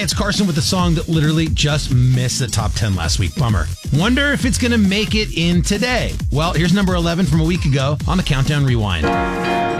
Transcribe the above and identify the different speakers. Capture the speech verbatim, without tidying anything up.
Speaker 1: Hey, it's Carson with the song that literally just missed the top ten last week. Bummer. Wonder if it's going to make it in today. Well, here's number eleven from a week ago on the Countdown Rewind.